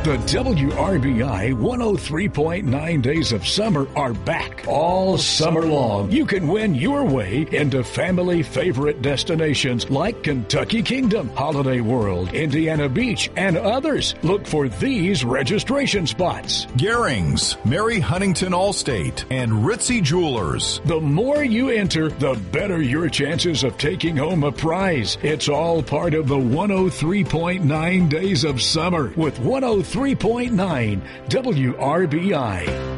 The WRBI 103.9 Days of Summer are back all summer long. You can win your way into family favorite destinations like Kentucky Kingdom, Holiday World, Indiana Beach, and others. Look for these registration spots: Garings, Mary Huntington Allstate, and Ritzy Jewelers. The more you enter, the better your chances of taking home a prize. It's all part of the 103.9 Days of Summer with 103.9 WRBI.